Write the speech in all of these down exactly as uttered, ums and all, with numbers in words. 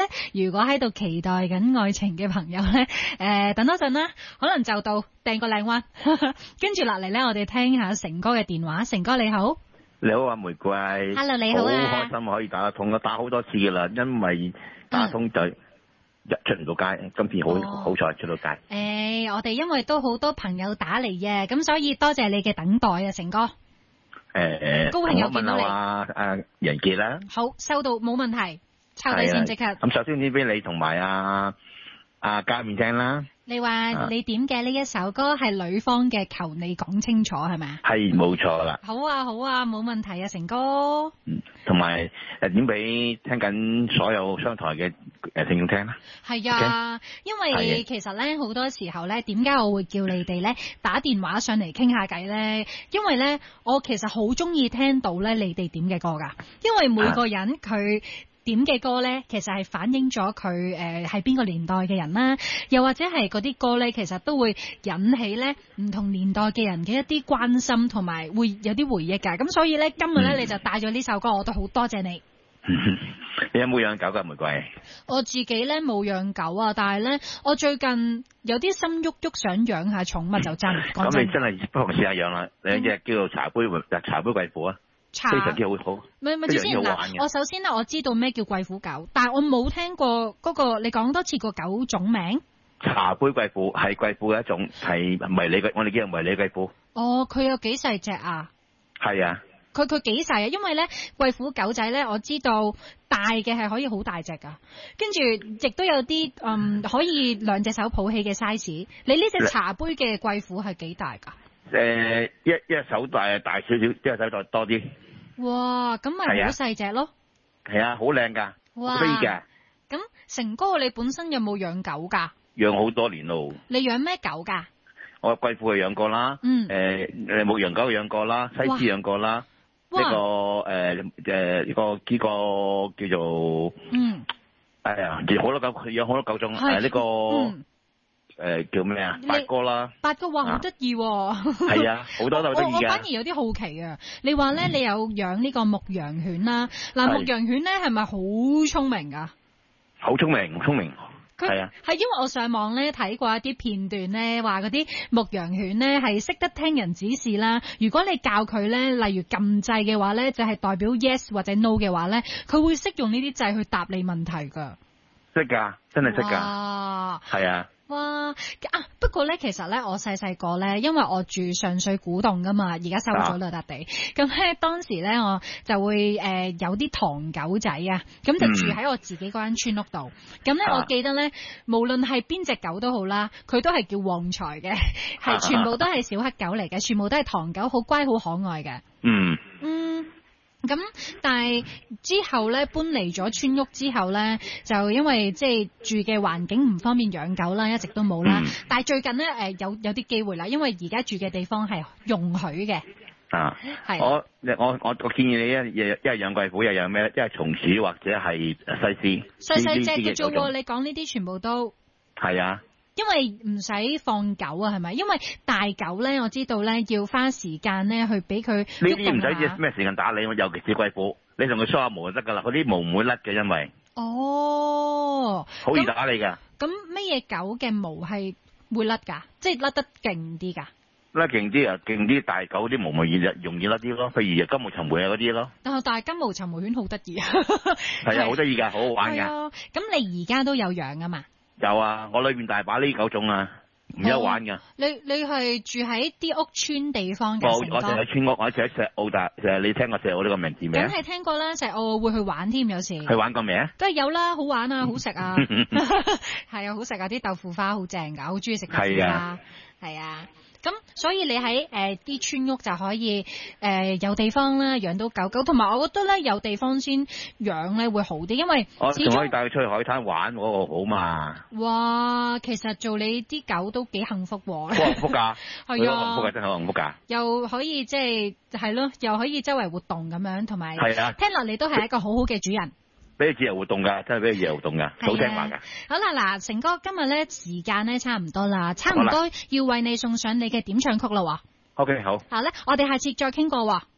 咧，如果喺度期待緊愛情嘅朋友咧，誒、呃，等多陣啦，可能就到掟個靚彎，跟住落嚟咧，我哋聽下成哥嘅電話。成哥你好， 你好啊，玫瑰。 Hello， 你好啊。 好開心可以打得通，我打好多次噶啦，因為打通就一出唔到街，嗯、今次好、哦、好彩出到街。 誒、欸，我哋因為都好多朋友打嚟嘅，咁所以多謝你嘅等待啊，成哥。誒、 欸， 高興有見到你。 我問下阿阿楊傑啦。 好，收到冇問題，抽底先即刻。 咁首先呢邊你同埋阿阿家面聽啦。 你話你點嘅呢一首歌係女方嘅，求你講清楚係咪啊？ 係冇錯啦。 好啊好啊，冇問題啊，成哥。 嗯，同埋誒點俾聽緊所有商台嘅誒聽眾聽啦。係啊， okay? 因為其實咧好多時候咧，點解我會叫你哋咧打電話上嚟傾下偈咧？因為咧我其實好中意聽到咧你哋點嘅歌噶，因為每個人佢。啊點嘅歌呢，其實係反映咗佢誒係邊個年代嘅人啦，又或者係嗰啲歌呢，其實都會引起呢唔同年代嘅人嘅一啲關心，同埋會有啲回憶㗎。咁所以呢，今日呢，你就帶咗呢首歌，我都好多謝你。 你有冇養狗㗎，玫瑰？ 我自己呢冇養狗啊，但係呢，我最近有啲心喐喐想養下寵物就真。 咁你真係不妨試下養啦，兩隻叫做茶杯茶杯貴婦啊！非常之好好， 唔係唔係，先嗱，我首先咧我知道咩叫貴婦狗，但係我冇聽過嗰個，你講多次個狗種名。 茶杯貴婦係貴婦嘅一種，係迷你貴，我哋叫迷你貴婦。 哦，佢有幾細隻啊？ 係啊。 佢佢幾細啊？因為咧貴婦狗仔咧，我知道大嘅係可以好大隻噶，跟住亦都有啲嗯可以兩隻手抱起嘅 size。你呢隻茶杯嘅貴婦係幾大噶？ 誒、呃，一一手大大少少，一手再多啲。 哇，咁咪好細隻咯。係啊，好靚噶，好飛噶。 咁成哥，你本身有冇養狗噶？ 養好多年咯。你養咩狗噶？ 我貴婦係養過啦。嗯。誒、呃，牧羊狗養過啦，西施養過啦。呢、這個誒誒呢個呢個叫做嗯。哎呀，養好多狗，養好多狗種。係呢、呃這個。嗯誒、呃，叫咩啊？八哥啦， 八哥話好得意， 係啊，好多都好得意噶。 我反而有啲好奇啊！你話咧，你有養呢個牧羊犬啦？嗱、嗯，牧羊犬咧係咪好聰明噶？ 好聰明，聰明。係啊， 係因為我上網咧睇過一啲片段咧，話嗰啲牧羊犬咧係識得聽人指示啦。如果你教佢咧，例如撳掣嘅話咧，就係、是、代表 yes 或者 no 嘅話咧，佢會識用呢啲掣去答你問題噶。 識噶，真係識噶。係啊。 哇啊！不過咧，其實咧，我細細個咧，因為我住上水古洞噶嘛，而家收咗啦笪地。咁、啊、咧，當時咧，我就會誒、呃、有啲唐狗仔啊，咁就住喺我自己嗰間村屋度。咁、嗯、咧，我記得咧，無論係邊隻狗都好啦，佢都係叫旺財嘅，係、啊、全部都係小黑狗嚟嘅，全部都係唐狗，好乖好可愛嘅。嗯。嗯。咁，但係之後咧搬嚟咗村屋之後咧，就因為即係住嘅環境唔方便養狗啦，一直都冇啦、嗯。但係最近咧誒有有啲機會啦，因為而家住嘅地方係容許嘅。啊，係。我我我我建議你一一係養貴婦，一係養咩？一係松鼠或者係西施。 細細隻嘅啫喎，你講呢啲全部都係啊。 因為唔使放狗啊，係咪？因為大狗咧，我知道咧要花時間咧去俾佢。呢啲唔使咩時間打理，尤其是貴婦，你同佢梳下毛就得噶啦，嗰啲毛唔會甩嘅，因為哦，好易打理噶。 咁咩嘢狗嘅毛係會甩噶？即係甩得勁啲噶？ 甩勁啲啊，勁啲大狗啲毛咪易容易甩啲咯，譬如金毛尋回啊嗰啲咯。 但係但係金毛尋回犬好得意啊， 係啊，好得意噶，好好玩噶。 咁你而家都有養啊嘛？ 有啊，我裏邊大把呢狗種啊，唔憂玩噶。 你你係住喺啲屋村地方嘅？ 我我住喺村屋，我住喺石澳大。其實你聽過石澳呢個名字未？ 梗係聽過啦，石澳會去玩添，有時。 去玩過未啊？ 都係有啦，好玩啊，好食啊，係啊，好食啊，啲豆腐花好正噶，好中意食豆腐花，係啊。咁所以你喺誒啲村屋就可以誒、呃、有地方啦，養到狗狗，同埋我覺得咧有地方先養咧會好啲，因為我仲可以帶佢出去海灘玩嗰個好嘛。 哇，其實做你啲狗都幾幸福喎。 好幸福㗎， 係啊， 幸福㗎，真係好幸福㗎。 又可以即係係咯，又可以周圍活動咁樣，同埋係啊，聽落嚟都係一個好好嘅主人。 俾佢自由活動噶，真係俾佢自由活動噶，好聽話噶。 好啦，嗱，成哥今日咧時間咧差唔多啦，差唔多要為你送上你嘅點唱曲啦。 OK， 好。 好咧，我哋下次再傾過。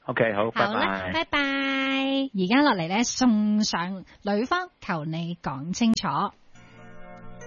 OK， 好，拜拜， 拜拜。而家落嚟咧，送上女方求你講清楚。